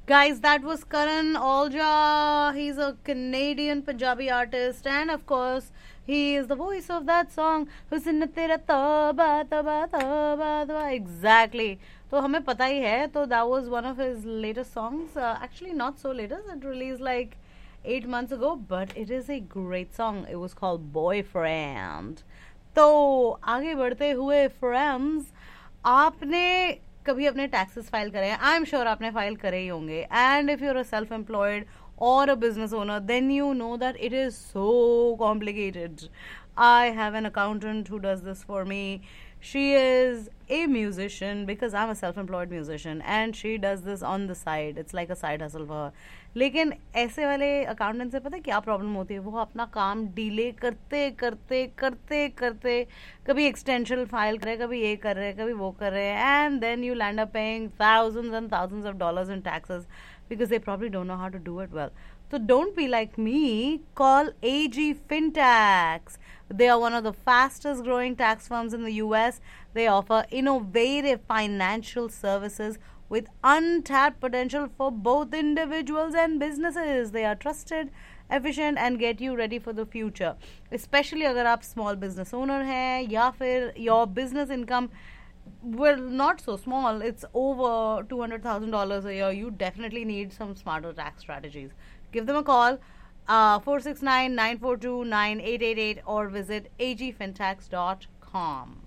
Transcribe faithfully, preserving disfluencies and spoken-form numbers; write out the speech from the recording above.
Guys, that was Karan Aulja. He's a Canadian Punjabi artist, and of course, he is the voice of that song. Husn tera tauba tauba tauba tauba. Exactly. तो हमें पता ही है. तो that was one of his latest songs. Uh, actually, not so latest. It released like eight months ago, but it is a great song. It was called Boyfriend. तो आगे बढ़ते हुए friends, आपने कभी अपने टैक्सेस फाइल करे हैं? I am sure आपने फाइल करे ही होंगे. And if you are a self employed or a business owner, then you know that it is so complicated. I have an accountant who does this for me. She is a musician because I'm a self-employed musician, and she does this on the side. It's like a side hustle for her. लेकिन ऐसे वाले accountant से पता है क्या problem होती है? वो अपना काम डिले करते करते करते करते कभी एक्सटेंशन फाइल कर रहे, कभी ये कर रहे, कभी वो कर रहे, and then you land up paying thousands and thousands of dollars in taxes because they probably don't know how to do it well. So don't be like me. Call A G Fintax. They are one of the fastest growing tax firms in the U S. They offer innovative financial services with untapped potential for both individuals and businesses. They are trusted, efficient, and get you ready for the future. Especially अगर आप small business owner हैं या फिर your business income, well, not so small, it's over two hundred thousand dollars a year, you definitely need some smarter tax strategies. Give them a call, uh, four six nine, nine four two, nine eight eight eight, or visit a g fintax dot com.